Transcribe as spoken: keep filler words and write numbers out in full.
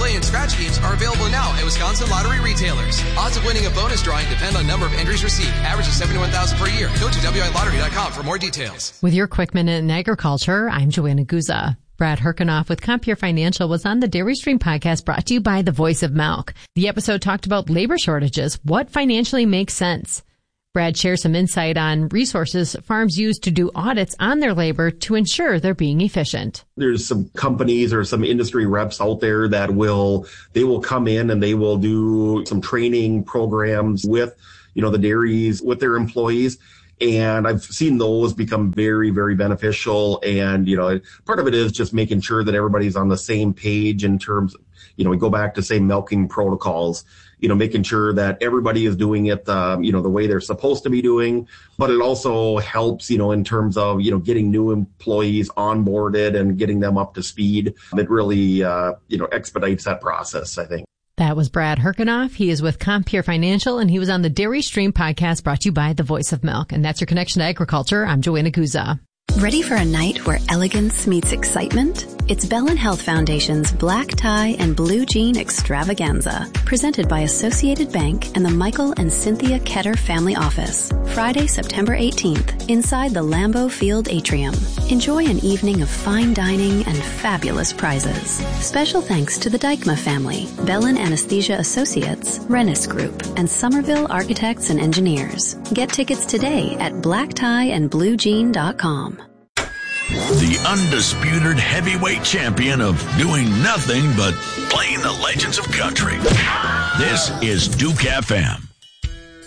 play and scratch games are available now at Wisconsin lottery retailers. Odds of winning a bonus drawing depend on number of entries received. Average is seventy-one thousand per year. Go to W I lottery dot com for more details. With your quick minute in agriculture, I'm Joanna Guza. Brad Herkenoff with Compeer Financial was on the Dairy Stream podcast brought to you by the Voice of Milk. The episode talked about labor shortages, what financially makes sense. Brad shares some insight on resources farms use to do audits on their labor to ensure they're being efficient. There's some companies or some industry reps out there that will, they will come in and they will do some training programs with, you know, the dairies, with their employees. And I've seen those become very, very beneficial. And, you know, part of it is just making sure that everybody's on the same page in terms of, you know, we go back to, say, milking protocols, you know, making sure that everybody is doing it, um, you know, the way they're supposed to be doing. But it also helps, you know, in terms of, you know, getting new employees onboarded and getting them up to speed. It really, uh, you know, expedites that process, I think. That was Brad Herkenoff. He is with Compeer Financial, and he was on the Dairy Stream podcast brought to you by the Voice of Milk. And that's your connection to agriculture. I'm Joanna Guza. Ready for a night where elegance meets excitement? It's Bellin Health Foundation's Black Tie and Blue Jean Extravaganza, presented by Associated Bank and the Michael and Cynthia Ketter Family Office. Friday, September eighteenth, inside the Lambeau Field Atrium. Enjoy an evening of fine dining and fabulous prizes. Special thanks to the Dykma family, Bellin Anesthesia Associates, Rennis Group, and Somerville Architects and Engineers. Get tickets today at black tie and blue jean dot com. The undisputed heavyweight champion of doing nothing but playing the legends of country. This is Duke F M.